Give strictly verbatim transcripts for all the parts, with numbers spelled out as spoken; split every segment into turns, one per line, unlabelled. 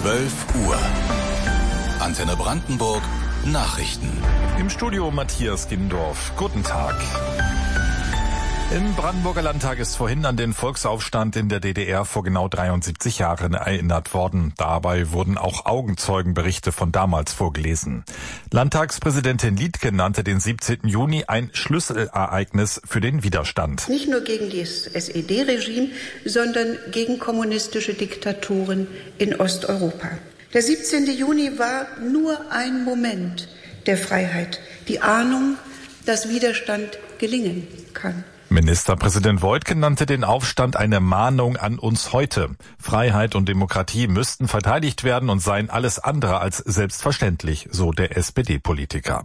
zwölf Uhr. Antenne Brandenburg Nachrichten.
Im Studio Matthias Gindorf. Guten Tag. Im Brandenburger Landtag ist vorhin an den Volksaufstand in der D D R vor genau dreiundsiebzig Jahren erinnert worden. Dabei wurden auch Augenzeugenberichte von damals vorgelesen. Landtagspräsidentin Liedtke nannte den siebzehnten Juni ein Schlüsselereignis für den Widerstand.
Nicht nur gegen das S E D-Regime, sondern gegen kommunistische Diktaturen in Osteuropa. Der siebzehnte Juni war nur ein Moment der Freiheit, die Ahnung, dass Widerstand gelingen kann.
Ministerpräsident Woidke nannte den Aufstand eine Mahnung an uns heute. Freiheit und Demokratie müssten verteidigt werden und seien alles andere als selbstverständlich, so der S P D-Politiker.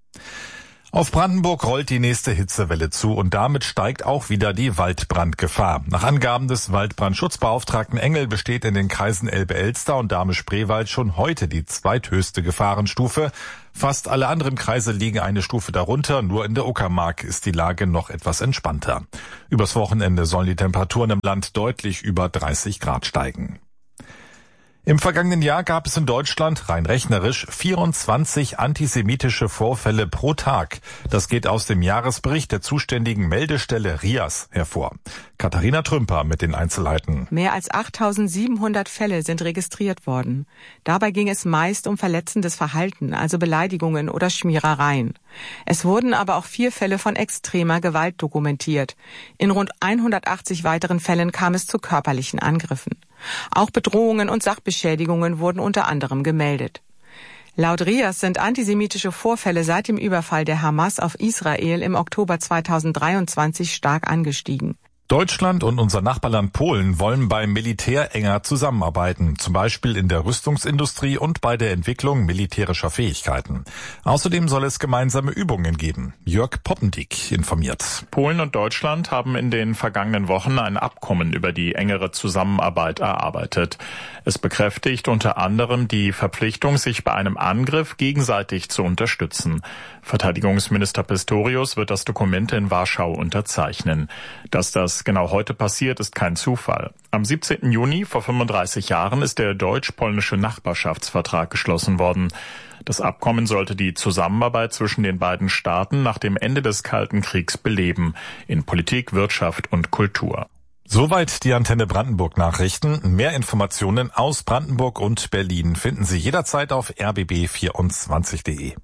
Auf Brandenburg rollt die nächste Hitzewelle zu und damit steigt auch wieder die Waldbrandgefahr. Nach Angaben des Waldbrandschutzbeauftragten Engel besteht in den Kreisen Elbe-Elster und Dahme-Spreewald schon heute die zweithöchste Gefahrenstufe. Fast alle anderen Kreise liegen eine Stufe darunter, nur in der Uckermark ist die Lage noch etwas entspannter. Übers Wochenende sollen die Temperaturen im Land deutlich über dreißig Grad steigen. Im vergangenen Jahr gab es in Deutschland, rein rechnerisch, vierundzwanzig antisemitische Vorfälle pro Tag. Das geht aus dem Jahresbericht der zuständigen Meldestelle R I A S hervor. Katharina Trümper mit den Einzelheiten.
Mehr als achttausendsiebenhundert Fälle sind registriert worden. Dabei ging es meist um verletzendes Verhalten, also Beleidigungen oder Schmierereien. Es wurden aber auch vier Fälle von extremer Gewalt dokumentiert. In rund hundertachtzig weiteren Fällen kam es zu körperlichen Angriffen. Auch Bedrohungen und Sachbeschädigungen wurden unter anderem gemeldet. Laut R I A S sind antisemitische Vorfälle seit dem Überfall der Hamas auf Israel im Oktober zweitausenddreiundzwanzig stark angestiegen.
Deutschland und unser Nachbarland Polen wollen beim Militär enger zusammenarbeiten, zum Beispiel in der Rüstungsindustrie und bei der Entwicklung militärischer Fähigkeiten. Außerdem soll es gemeinsame Übungen geben. Jörg Poppendick informiert.
Polen und Deutschland haben in den vergangenen Wochen ein Abkommen über die engere Zusammenarbeit erarbeitet. Es bekräftigt unter anderem die Verpflichtung, sich bei einem Angriff gegenseitig zu unterstützen. Verteidigungsminister Pistorius wird das Dokument in Warschau unterzeichnen. Dass das genau heute passiert, ist kein Zufall. Am siebzehnten Juni vor fünfunddreißig Jahren ist der deutsch-polnische Nachbarschaftsvertrag geschlossen worden. Das Abkommen sollte die Zusammenarbeit zwischen den beiden Staaten nach dem Ende des Kalten Kriegs beleben, in Politik, Wirtschaft und Kultur.
Soweit die Antenne Brandenburg Nachrichten. Mehr Informationen aus Brandenburg und Berlin finden Sie jederzeit auf r b b vierundzwanzig punkt de.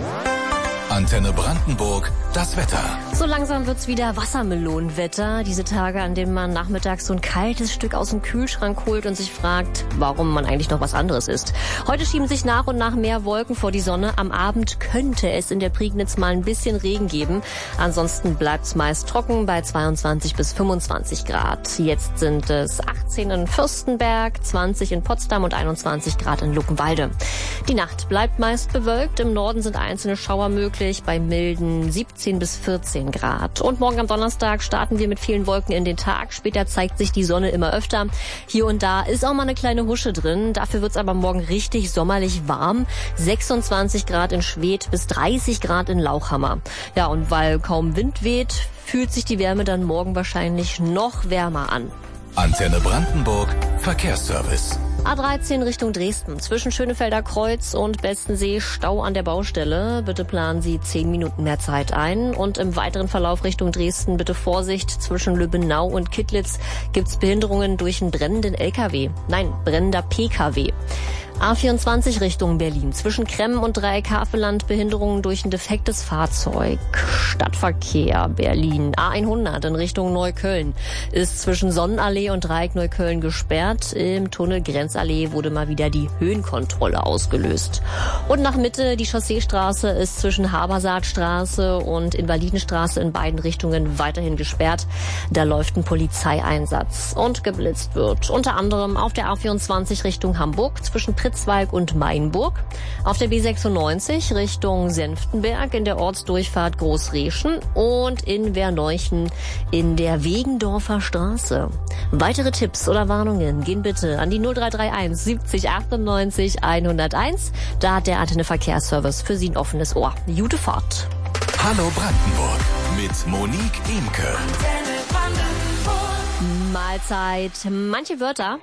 Antenne Brandenburg, das Wetter.
So langsam wird's wieder Wassermelonenwetter. Diese Tage, an denen man nachmittags so ein kaltes Stück aus dem Kühlschrank holt und sich fragt, warum man eigentlich noch was anderes isst. Heute schieben sich nach und nach mehr Wolken vor die Sonne. Am Abend könnte es in der Prignitz mal ein bisschen Regen geben. Ansonsten bleibt's meist trocken bei zweiundzwanzig bis fünfundzwanzig Grad. Jetzt sind es achtzehn in Fürstenberg, zwanzig in Potsdam und einundzwanzig Grad in Luckenwalde. Die Nacht bleibt meist bewölkt. Im Norden sind einzelne Schauer möglich. Bei milden siebzehn bis vierzehn Grad. Und morgen am Donnerstag starten wir mit vielen Wolken in den Tag. Später zeigt sich die Sonne immer öfter. Hier und da ist auch mal eine kleine Husche drin. Dafür wird's aber morgen richtig sommerlich warm. sechsundzwanzig Grad in Schwedt bis dreißig Grad in Lauchhammer. Ja, und weil kaum Wind weht, fühlt sich die Wärme dann morgen wahrscheinlich noch wärmer an.
Antenne Brandenburg, Verkehrsservice.
A dreizehn Richtung Dresden. Zwischen Schönefelder Kreuz und Bestensee Stau an der Baustelle. Bitte planen Sie zehn Minuten mehr Zeit ein. Und im weiteren Verlauf Richtung Dresden bitte Vorsicht. Zwischen Lübbenau und Kittlitz gibt's Behinderungen durch einen brennenden L K W. Nein, brennender P K W. A vierundzwanzig Richtung Berlin. Zwischen Kremmen und Dreieck Havelland Behinderungen durch ein defektes Fahrzeug. Stadtverkehr Berlin. A hundert in Richtung Neukölln ist zwischen Sonnenallee und Dreieck Neukölln gesperrt. Im Tunnel Grenzallee wurde mal wieder die Höhenkontrolle ausgelöst. Und nach Mitte die Chausseestraße ist zwischen Habersaatstraße und Invalidenstraße in beiden Richtungen weiterhin gesperrt. Da läuft ein Polizeieinsatz und geblitzt wird. Unter anderem auf der A vierundzwanzig Richtung Hamburg zwischen Pritzwalk und Mainburg. Auf der B sechsundneunzig Richtung Senftenberg in der Ortsdurchfahrt Großreschen und in Werneuchen in der Wegendorfer Straße. Weitere Tipps oder Warnungen gehen bitte an die null drei drei eins siebzig achtundneunzig hunderteins. Da hat der Antenne Verkehrsservice für Sie ein offenes Ohr. Gute Fahrt.
Hallo Brandenburg mit Monique Imke.
Mahlzeit. Manche Wörter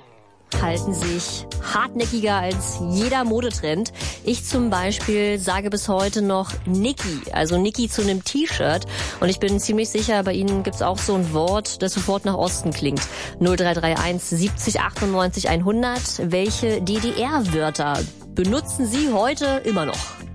halten sich hartnäckiger als jeder Modetrend. Ich zum Beispiel sage bis heute noch Niki, also Niki zu einem T-Shirt. Und ich bin ziemlich sicher, bei Ihnen gibt's auch so ein Wort, das sofort nach Osten klingt. null drei drei eins siebzig achtundneunzig hundert. Welche D D R-Wörter benutzen Sie heute immer noch?